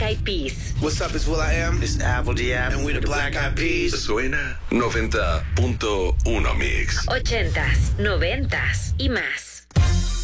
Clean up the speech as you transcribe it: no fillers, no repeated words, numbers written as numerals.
Eyed Peas. What's up, it's will.i.am. It's Apple Diab. And we the Black Eyed Peas. Suena 90.1 Mix. 80s, 90s y más.